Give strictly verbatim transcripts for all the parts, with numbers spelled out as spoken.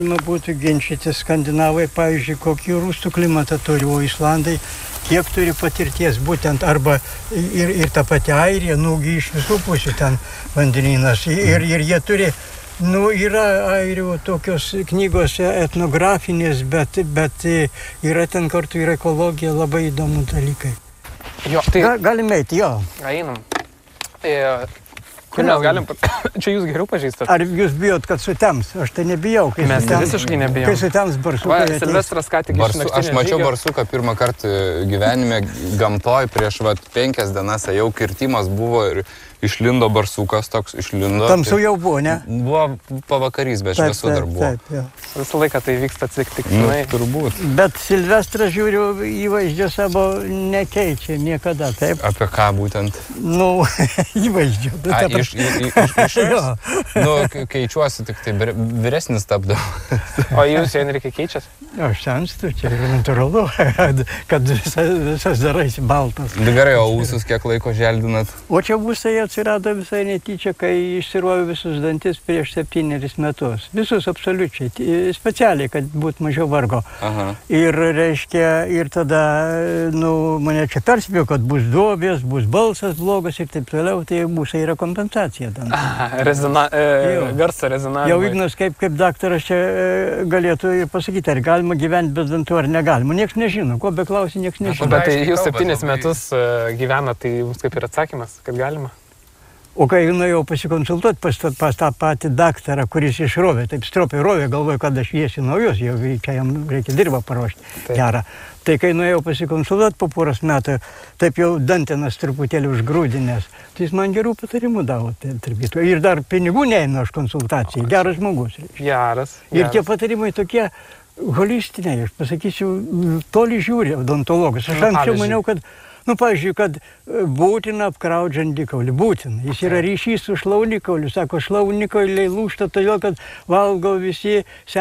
Būtų ginčyti skandinavai, pavyzdžiui, kokį rūstų klimatą turi, o Islandai kiek turi patirties būtent, arba ir, ir ta pati Airija, nugi iš visų pusių ten vandenynas. Ir, ir jie turi, nu, yra Airijų tokios knygos etnografinės, bet, bet yra ten kartu ir ekologija, labai įdomu dalykai. Jo, tai... Ga, galime eiti, jo. Einam. E... Kur mes galim, čia jūs geriau pažįstat. Ar jūs bijot, kad sutems? Aš tai nebijau. Mes sutems, visiškai nebijom. Kai sutems barsukai ateis. Silvestras ką tik iš naktinio Aš mačiau barsuką pirmą kartą gyvenime gamtoj, prieš vat, penkias dienas jau kirtimas buvo ir išlindo barsukas toks, išlindo. Tamsu jau buvo, ne? Buvo pavakarys, bet šviesu dar buvo. Taip, taip. Visą laiką tai vyksta atsitiktinai. Nu, turbūt. Bet Silvestras, žiūriu, įvaizdžio savo nekeičia niekada, taip? Apie ką būtent? Nu, įvaizdžio. A, iš, iš, iš, iš nu, keičiuosi, tik tai vyresnis tapdavau. O jūs, Henrikai, keičiat? Aš senstu, čia yra natūralu, kad visa, visas daraisi baltas. Gerai, o ūsus kiek laiko želdinat? O čia ūsai atsirado visai netyčia, kai išsirovė visus dantis prieš septyneris metus. Visus absoliučiai, specialiai, kad būtų mažiau vargo. Aha. Ir, reiškia, ir tada, nu, mane čia perspėjo, kad bus duobės, bus balsas blogas ir taip toliau, tai ūsai yra kompensacija. Rezona, e, garso rezonavimai. Jau Ignas kaip, kaip daktaras čia e, galėtų ir pasakyti, ar galima gyventi be dantų, ar negalima. Niekas nežino, ko beklausi, niekas nežino. Bet tai jūs septynis metus gyvena, tai jums kaip ir atsakymas, kad galima? O kai nuėjau pasikonsultuoti pas, pas tą patį daktarą, kuris išrovė, taip stropiai rovė, galvoju, kad aš viesiu naujus, jau čia jam reikia dirbą paruošti gerą. Tai kai nuėjau pasikonsultuoti po poros metų, taip jau dantenas truputėlį užgrūdinės, tai jis man gerų patarimų davo. Ir dar pinigų neėmė aš konsultacijai, geras žmogus. Geras. Ir tie patarimai tokie holistiniai, aš pasakysiu, toli žiūri odontologas. Aš anksčiau maniau, kad Nu, pavyzdžiui, kad būtina apkrauti žandikaulį, būtina. Jis yra ryšys su šlaunikauliu. Sako, šlaunikauliai lūžta, todėl, kad valgo visi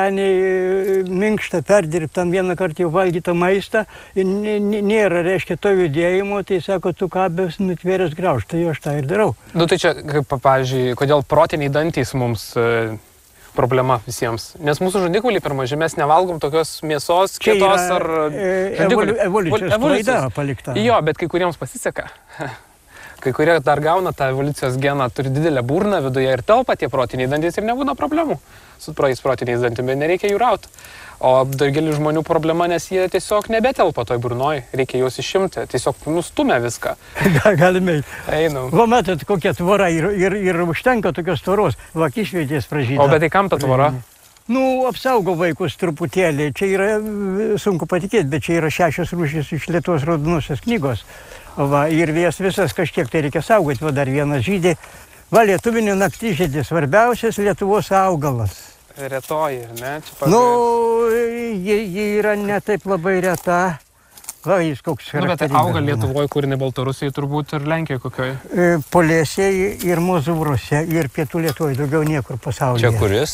seniai minkštą, perdirbtą vieną kartą jau valgytą maistą. Ir nėra, reiškia, to judėjimo, tai sako, tu kabės nutvėręs grauž. Tai aš tą ir darau. Nu, tai čia, pavyzdžiui, kodėl protiniai dantys mums... problema visiems. Nes mūsų žandikauliai per maži, mes nevalgom tokios mėsos, kietos ar... Evoliu, evoliucijos klaida palikta. Jo, bet kai kuriems pasiseka. Kai kurie dar gauna tą evoliucijos geną, turi didelę burną viduje ir telpa tie protiniai dantys ir nebūna problemų su protiniais dantimis, nereikia jų rauti. O daugelis žmonių problema, nes jie tiesiog nebetelpa toj burnoj, reikia juos išimti, tiesiog nustumia viską. Galime. Einam. Va, matot, kokia tvora ir, ir, ir užtenka tokios tvoros, va, kišvietės pražyda. O bet tai kam ta tvora? Nu, apsaugo vaikus truputėlį, čia yra, sunku patikėti, bet čia yra šešios rūšys iš Lietuvos raudonosios knygos. Va, ir jas visas kažkiek tai reikia saugoti, va, dar vienas žydė. Va, lietuvinė naktižydė, svarbiausias Lietuvos augalas. Retoji, ne? Čia nu, ji, ji yra ne taip labai reta. Va, jis koks charakteringas. Nu, bet tai auga Lietuvoje, kur ne Baltarusijai, turbūt ir Lenkijoje kokioje? Polėsiai ir Mozūruose ir Pietų Lietuvoje, daugiau niekur pasaulyje. Čia kuris?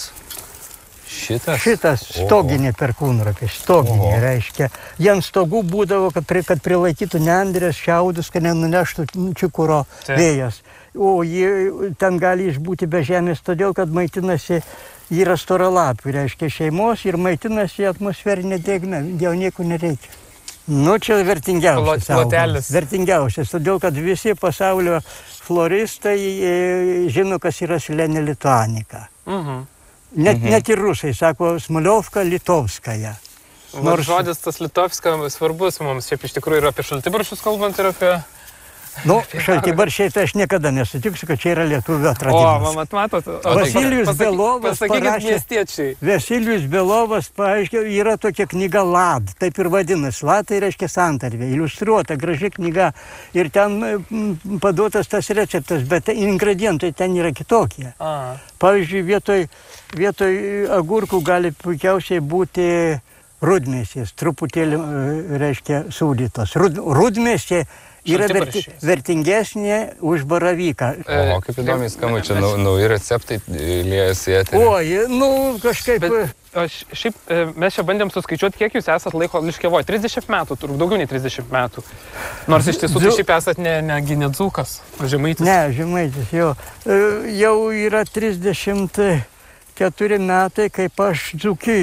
Šitas? Šitas stoginė perkūnropė, stoginė, Oho. reiškia. Jie ant stogų būdavo, kad, pri, kad prilaikytų nendrės, šiaudus, kad nenuneštų čikuro vėjas. O jie ten gali išbūti be žemės, todėl, kad maitinasi, yra storalapių, reiškia šeimos ir maitinasi atmosferinė drėgmė, jau nieko nereikia. Nu, čia vertingiausias augalas. Vertingiausias, todėl, kad visi pasaulio floristai žino, kas yra Silenė lituanika. Mhm. Net, mhm. net ir rusai sako Smuliovka Litovskaja. Nors žodis tas Litovska svarbus mums, šiaip iš tikrųjų yra apie šaltibarščius kalbant ir apie... Nu, šaltibarščiai tai aš niekada nesutiksiu, kad čia yra lietuvių atradimas. O, mat, matot, Vasilijus Belovas pasakykit miestiečiai. Vasilijus Belovas, paaiškiau, yra tokia knyga Lad, taip ir vadinasi. Lad tai reiškia santarvė, iliustruota, graži knyga. Ir ten paduotas tas receptas, bet ingredientai ten yra kitokie. Aha. Pavyzdžiui, vietoj, vietoj agurkų gali puikiausiai būti rudmėsės, truputėlį, reiškia, sūdytos. Rud, rudmėsė yra verti, vertingesnė už baravyką. O, kaip įdomiai skamba, čia nau, nauji receptai liejasi į eterį. Oi, nu kažkaip... Bet, aš, šiaip, mes čia bandėm suskaičiuoti, kiek jūs esat laiko Liškiavoje. trisdešimt metų, turbūt daugiau nei trisdešimt metų. Nors iš tiesų, tai šiaip esat ne, ne, ne dzūkas, o žemaitis. Ne, žemaitis, jo. Jau yra trisdešimt keturi metai, kaip aš Dzūkijoj.